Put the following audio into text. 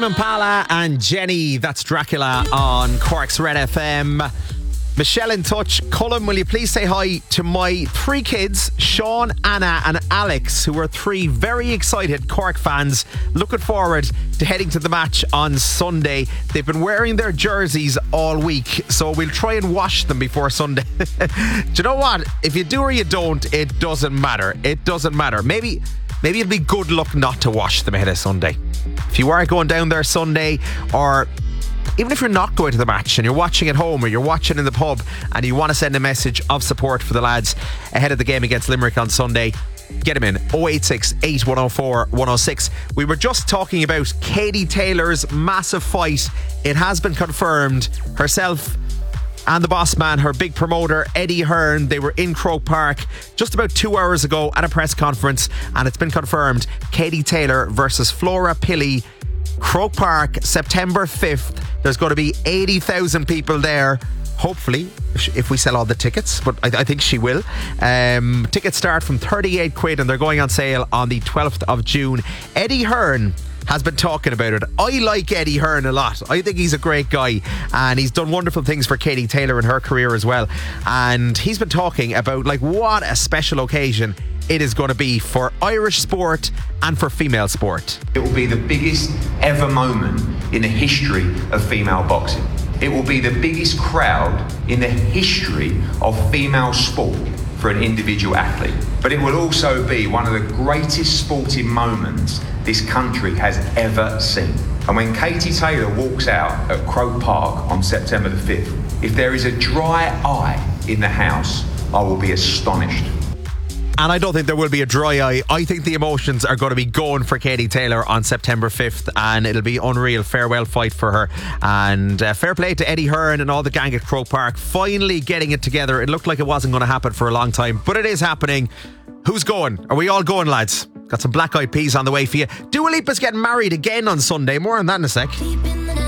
Impala and Jenny, that's Dracula on Cork's Red FM. Michelle in touch. Colin, will you please say hi to my 3 kids, Sean, Anna and Alex, who are 3 very excited Cork fans looking forward to heading to the match on Sunday. They've been wearing their jerseys all week, so we'll try and wash them before Sunday. Do you know what? If you do or you don't, it doesn't matter. It doesn't matter. Maybe it'd be good luck not to wash them ahead of Sunday. If you are going down there Sunday, or even if you're not going to the match and you're watching at home or you're watching in the pub and you want to send a message of support for the lads ahead of the game against Limerick on Sunday, get him in 086 8104 106. We were just talking about Katie Taylor's massive fight. It has been confirmed. Herself and the boss man, her big promoter, Eddie Hearn, they were in Croke Park just about 2 hours ago at a press conference, and it's been confirmed. Katie Taylor versus Flora Pilley, Croke Park, September 5th. There's going to be 80,000 people there. Hopefully, if we sell all the tickets, but I think she will. Tickets start from 38 quid and they're going on sale on the 12th of June. Eddie Hearn has been talking about it. I like Eddie Hearn a lot. I think he's a great guy and he's done wonderful things for Katie Taylor in her career as well. And he's been talking about what a special occasion it is going to be for Irish sport and for female sport. It will be the biggest ever moment in the history of female boxing. It will be the biggest crowd in the history of female sport for an individual athlete. But it will also be one of the greatest sporting moments this country has ever seen. And when Katie Taylor walks out at Croke Park on September the 5th, if there is a dry eye in the house, I will be astonished. And I don't think there will be a dry eye. I think the emotions are going to be going for Katie Taylor on September 5th and it'll be unreal. Farewell fight for her. And fair play to Eddie Hearn and all the gang at Croke Park finally getting it together. It looked like it wasn't going to happen for a long time, but it is happening. Who's going? Are we all going, lads? Got some Black Eyed Peas on the way for you. Dua Lipa's getting married again on Sunday. More on that in a sec.